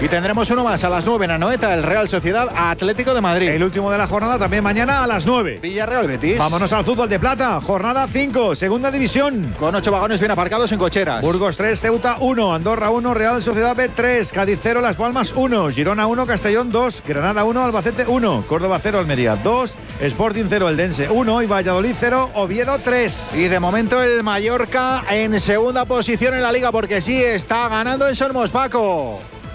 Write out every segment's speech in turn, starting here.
Y tendremos uno más a las 9 en Anoeta, el Real Sociedad Atlético de Madrid. El último de la jornada también mañana a las 9. Villarreal Betis. Vámonos al fútbol de plata, jornada 5, segunda división. Con 8 vagones bien aparcados en cocheras. Burgos 3, Ceuta 1, Andorra 1, Real Sociedad B 3, Cádiz 0, Las Palmas 1, Girona 1, Castellón 2, Granada 1, Albacete 1, Córdoba 0, Almería 2, Sporting 0, Eldense 1 y Valladolid 0, Oviedo 3. Y de momento el Mallorca en segunda posición en la Liga, porque sí está ganando en Somos, Paco.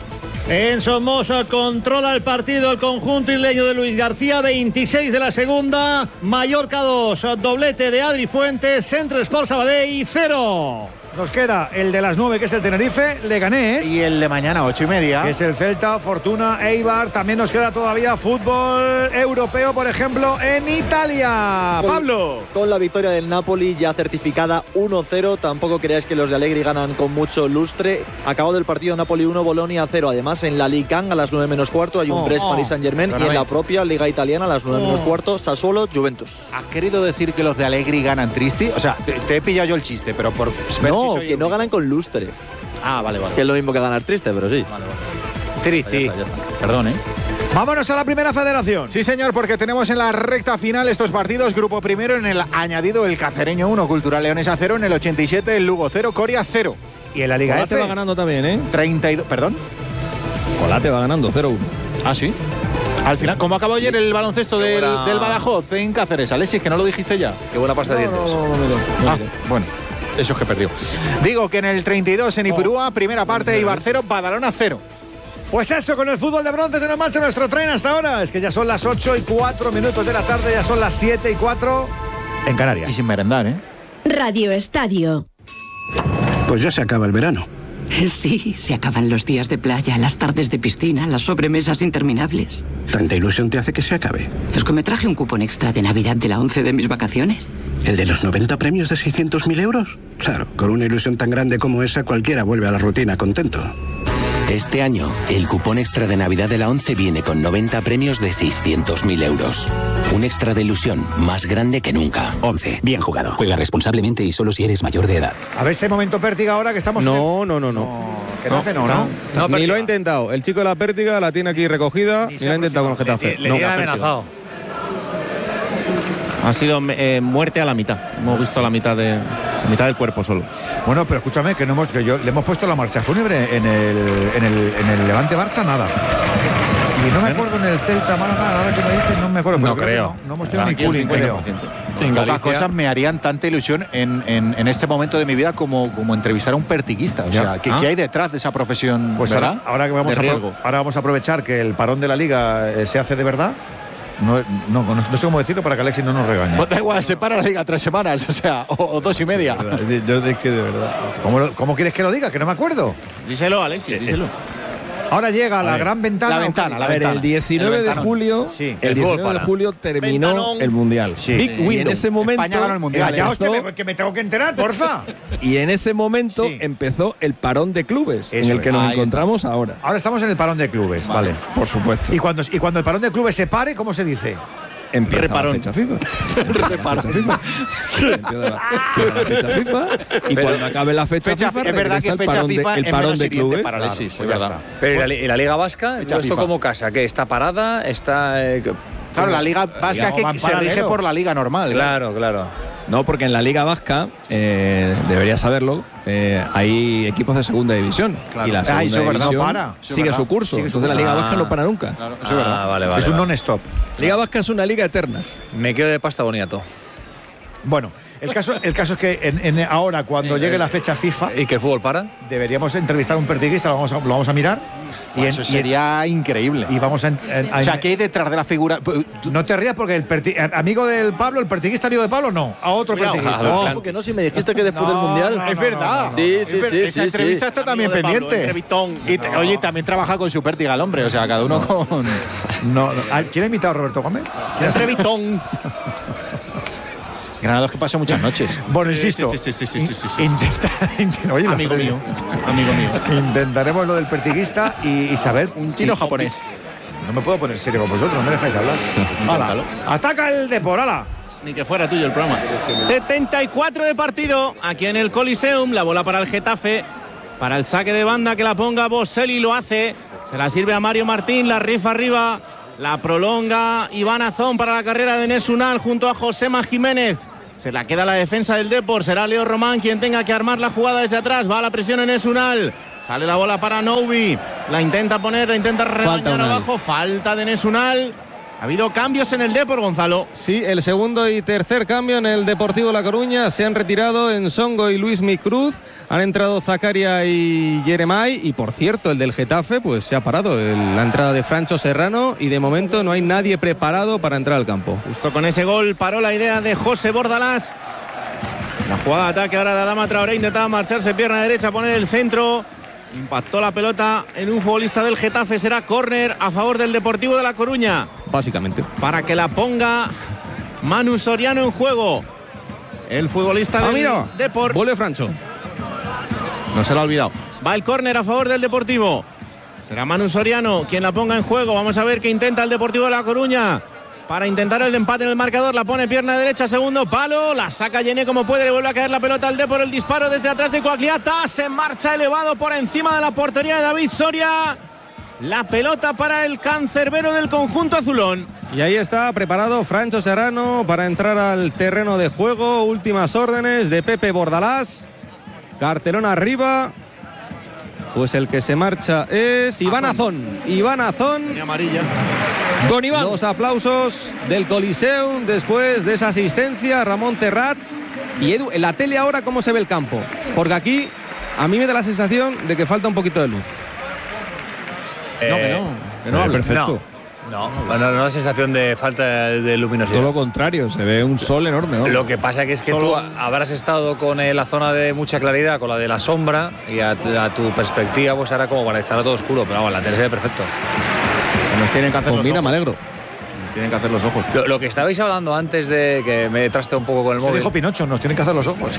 En Somos controla el partido el conjunto isleño de Luis García, 26 de la segunda, Mallorca 2, doblete de Adri Fuentes, Centre Sport Sabadell 0. Nos queda el de las 9, que es el Tenerife, Leganés. Y el de mañana, 8:30. Que es el Celta, Fortuna, Eibar. También nos queda todavía fútbol europeo, por ejemplo, en Italia. Pablo. Con la victoria del Napoli ya certificada 1-0. Tampoco creáis que los de Allegri ganan con mucho lustre. Acabado el partido, Napoli 1, Bolonia 0. Además, en la Ligue 1 a las 9 menos cuarto hay un Brest Paris Saint-Germain. Y en la propia Liga Italiana a las 9 menos cuarto, Sassuolo, Juventus. ¿Has querido decir que los de Allegri ganan triste? O sea, te he pillado yo el chiste, pero por ver no, si soy que no ganan con lustre. Ah, vale. Que es lo mismo que ganar triste, pero sí. Vale. Triste. Ya está. Perdón, Vámonos a la primera federación. Sí, señor, porque tenemos en la recta final estos partidos. Grupo primero en el añadido el Cacereño 1, Cultural Leonesa 0, en el 87 el Lugo 0, Coria 0. Y en la Liga Colate F va ganando también, ¿eh? 32, perdón. Colate va ganando 0-1. Ah, sí. Al final, ¿cómo acabó ayer el baloncesto del Badajoz en Cáceres? Alexis, que no lo dijiste ya. Qué buena pasta de dientes. Bueno. Eso es que perdió. Digo que en el 32 en Ipurúa, primera parte, Ibar 0, Badalona 0. Pues eso, con el fútbol de bronce se nos marcha nuestro tren hasta ahora. Es que ya son las 8:04 de la tarde, ya son las 7:04 en Canarias. Y sin merendar, ¿eh? Radio Estadio. Pues ya se acaba el verano. Sí, se acaban los días de playa, las tardes de piscina, las sobremesas interminables. ¿Tanta ilusión te hace que se acabe? Es que me traje un cupón extra de Navidad de la 11 de mis vacaciones. ¿El de los 90 premios de 600.000 euros? Claro, con una ilusión tan grande como esa, cualquiera vuelve a la rutina contento. Este año, el cupón extra de Navidad de la 11 viene con 90 premios de 600.000 euros. Un extra de ilusión más grande que nunca. 11. Bien jugado. Juega responsablemente y solo si eres mayor de edad. A ver ese momento pértiga ahora que estamos... No. Que no hace no. Ni lo ha intentado. El chico de la pértiga la tiene aquí recogida, ni lo ha intentado con el Getafe. Le tiene amenazado. Ha sido muerte a la mitad. Hemos visto la mitad del cuerpo solo. Bueno, pero escúchame, que le hemos puesto la marcha fúnebre en el Levante Barça, nada. Y no me acuerdo en el Celta Málaga, ahora que me dicen, no me acuerdo. No creo. No hemos tenido ni cooling, creo. Pocas cosas me harían tanta ilusión en este momento de mi vida como entrevistar a un pertiguista. O sea, ¿qué hay detrás de esa profesión? Pues ¿verdad? ahora vamos a aprovechar que el parón de la Liga se hace de verdad. No sé cómo decirlo para que Alexis no nos regañe. Pues da igual, se para la Liga 3 semanas, o sea, o 2 y media. Yo es que de verdad. ¿Cómo quieres que lo diga? Que no me acuerdo. Díselo, Alexis, díselo. Ahora llega la gran ventana. A ver, el 19 de julio, el 19 de julio terminó Ventanón. el Mundial. Sí. Big Window. Y en ese momento España ganó el Mundial. Callaos, que me tengo que enterar, porfa. Y en ese momento Sí. empezó el parón de clubes, Eso en el que nos Ahí encontramos ahora. Ahora estamos en el parón de clubes, vale. Por supuesto. Y cuando el parón de clubes se pare, ¿cómo se dice? Empieza Reparón. la fecha FIFA. Empieza la fecha FIFA. Y cuando acabe la fecha FIFA, es verdad que regresa fecha FIFA el es parón menos de hiriente clubes. para Alexis, Pues es ya verdad. está. Pero ¿y la Liga Vasca? Fecha ¿Esto FIFA. como casa? ¿Que está parada? ¿Está...? Claro, la Liga Vasca Liga que se paralelo. rige por la Liga normal. Claro. No, porque en la Liga Vasca, debería saberlo, hay equipos de segunda división. Claro. Y la Ah, segunda eso es verdad, división no para. Eso es sigue verdad. su curso. Sigue su Entonces la Liga curso. Vasca no para nunca. Claro, eso es verdad. Vale. Es un non-stop. Liga Vasca es una liga eterna. Me quedo de pasta boniato. Bueno, el caso es que ahora, cuando llegue la fecha FIFA, ¿Y que el fútbol para? deberíamos entrevistar a un pertiguista, lo vamos a mirar. Eso sería increíble. Y vamos a O sea, ¿qué hay detrás de la figura? no te rías porque amigo del Pablo, el pertiguista amigo de Pablo, no. A otro Cuidado. pertiguista. No, porque no, si me dijiste que después del Mundial. Es verdad. Sí. Esa entrevista está también Amigo de Pablo, pendiente. entrevistón. Y oye, también trabaja con su pértiga el hombre. O sea, cada uno con. ¿Quién ha invitado a Roberto Gómez? Entrevistón. Granados que pasó muchas noches. Bueno, insisto. Sí. Oye, Amigo mío. Intentaremos lo del pertiguista y saber. Un chino japonés. No me puedo poner serio con vosotros, no me dejáis hablar. ¡Hala! ¡Ataca el Depor! ¡Hala! Ni que fuera tuyo el programa. 74 de partido aquí en el Coliseum. La bola para el Getafe. Para el saque de banda que la ponga Boselli, lo hace. Se la sirve a Mario Martín, la rifa arriba, la prolonga Iván Azón para la carrera de Enes Unal junto a Josema Jiménez. Se la queda la defensa del Depor, será Leo Román quien tenga que armar la jugada desde atrás. Va a la presión Enes Unal, sale la bola para Noubi, la intenta poner, la intenta rebañar abajo, falta de Enes Unal. Ha habido cambios en el Depor, Gonzalo. Sí, el segundo y tercer cambio en el Deportivo La Coruña. Se han retirado Ensongo y Luis Micruz. Han entrado Zakaria y Jeremai. Y por cierto, el del Getafe pues se ha parado. La entrada de Francho Serrano. Y de momento no hay nadie preparado para entrar al campo. Justo con ese gol paró la idea de José Bordalás. La jugada de ataque ahora de Adama Traoré. Intentaba marcharse pierna derecha, poner el centro. Impactó la pelota en un futbolista del Getafe. Será córner a favor del Deportivo de La Coruña. Básicamente. Para que la ponga Manu Soriano en juego. El futbolista del Depor. Vuelve Francho. No se lo ha olvidado. Va el córner a favor del Deportivo. Será Manu Soriano quien la ponga en juego. Vamos a ver qué intenta el Deportivo de La Coruña. Para intentar el empate en el marcador, la pone pierna derecha, segundo palo, la saca Yené como puede, le vuelve a caer la pelota al Depor, el disparo desde atrás de Coagliata, se marcha elevado por encima de la portería de David Soria, la pelota para el cancerbero del conjunto azulón. Y ahí está preparado Francho Serrano para entrar al terreno de juego, últimas órdenes de Pepe Bordalás, cartelón arriba. Pues el que se marcha es Iván Azón. Iván Azón. Y amarilla. Don Iván. Los aplausos del Coliseum después de esa asistencia. Ramón Terrats. Y Edu, en la tele ahora, ¿cómo se ve el campo? Porque aquí a mí me da la sensación de que falta un poquito de luz. Que no perfecto. No da sensación de falta de luminosidad. Todo lo contrario, se ve un sol enorme, ¿no? Lo que pasa es que tú habrás estado con la zona de mucha claridad, con la de la sombra, y a tu perspectiva, pues ahora como para estar todo oscuro, pero vamos, la tele se ve perfecto. Nos tienen que hacer los ojos. Me alegro. Nos tienen que hacer los ojos. Lo que estabais hablando antes de que me traste un poco con el móvil. Dijo Pinocho, nos tienen que hacer los ojos.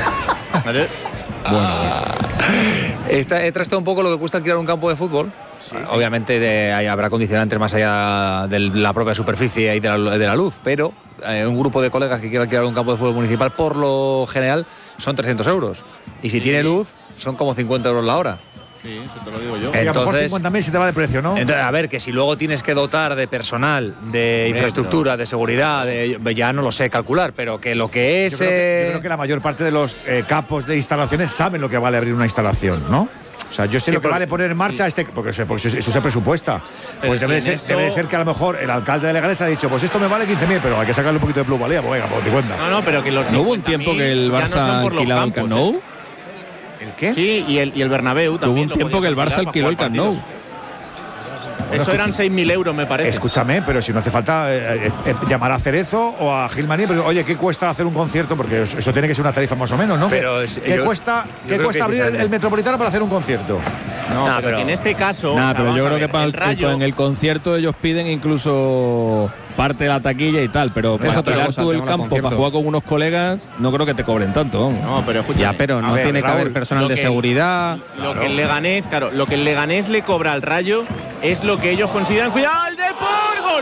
He trasteado un poco lo que cuesta alquilar un campo de fútbol. Sí. Obviamente habrá condicionantes más allá de la propia superficie y de la luz, pero un grupo de colegas que quiera alquilar un campo de fútbol municipal, por lo general son 300 euros. Y si tiene luz, son como 50 euros la hora. Sí, eso te lo digo yo. Entonces, y a lo mejor 50.000 si te va de precio, ¿no? Entonces, a ver, que si luego tienes que dotar de personal, de infraestructura, de seguridad, ya no lo sé calcular, pero que lo que es… Yo creo que la mayor parte de los capos de instalaciones saben lo que vale abrir una instalación, ¿no? O sea, yo sé lo que vale poner en marcha porque eso se presupuesta. Pues debe de ser que a lo mejor el alcalde de Leganés ha dicho, pues esto me vale 15.000, pero hay que sacarle un poquito de plusvalía, pues venga, pues 50. No, pero que los… ¿No hubo un tiempo que el Barça alquilaba el Camp Nou? ¿El qué? Sí, y el Bernabéu también. Hubo un tiempo que el Barça alquiló el Camp Nou. Eso eran 6.000 euros, me parece. Escúchame, pero si no hace falta llamar a Cerezo o a Gilmaní, pero oye, ¿qué cuesta hacer un concierto? Porque eso tiene que ser una tarifa más o menos, ¿no? Pero ¿Qué cuesta abrir el Metropolitano para hacer un concierto? No, pero en este caso… pero yo creo que en el concierto ellos piden incluso parte de la taquilla y tal, pero para alquilar tú el campo para jugar con unos colegas, no creo que te cobren tanto. No, pero escucha. Ya, pero no tiene que haber personal de seguridad. Lo que el Leganés le cobra al Rayo es lo que ellos consideran. ¡Cuidado, el Depor! ¡Gol!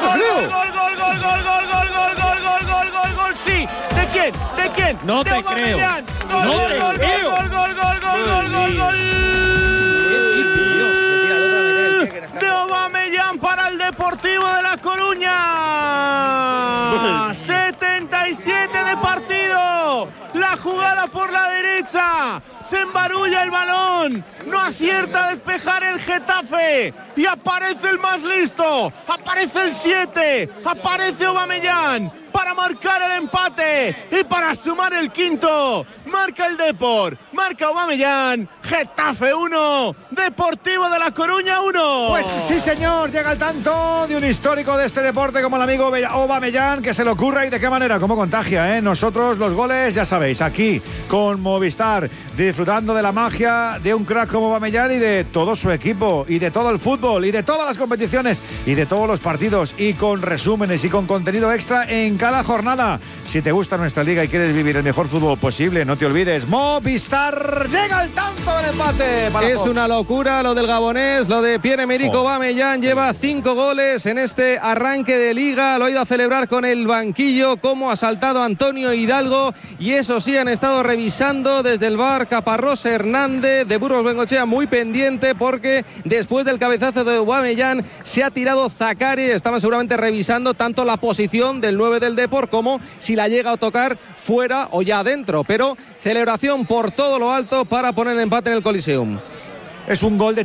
¡Gol! ¡Sí! ¿De quién? ¿De quién? No te creo. ¡Gol! De Aubameyang para el Deportivo de La Coruña. 77 de partido. La jugada por la derecha. Se embarulla el balón. No acierta a despejar el Getafe. Y aparece el más listo. Aparece el 7. Aparece Aubameyang para marcar el empate y para sumar el quinto. Marca el Depor, marca Aubameyang. Getafe 1, Deportivo de La Coruña 1. Pues sí, señor, llega el tanto de un histórico de este deporte como el amigo Aubameyang, que se le ocurra y de qué manera, cómo contagia, ¿eh? Nosotros los goles, ya sabéis, aquí con Movistar, disfrutando de la magia de un crack como Aubameyang y de todo su equipo, y de todo el fútbol, y de todas las competiciones, y de todos los partidos, y con resúmenes y con contenido extra en cada jornada. Si te gusta nuestra liga y quieres vivir el mejor fútbol posible, no te olvides, Movistar llega al tanto del empate. Es una locura lo del gabonés, lo de Pierre-Emerick Aubameyang. Lleva 5 goles en este arranque de liga. Lo ha ido a celebrar con el banquillo, como ha saltado Antonio Hidalgo. Y eso sí, han estado revisando desde el VAR. Caparrós Hernández de Burgos Bengochea muy pendiente, porque después del cabezazo de Aubameyang se ha tirado Zakari. Estaban seguramente revisando tanto la posición del 9 del Depor como si la llega a tocar fuera o ya adentro. Pero celebración por todo lo alto para poner el empate en el Coliseum. Es un gol de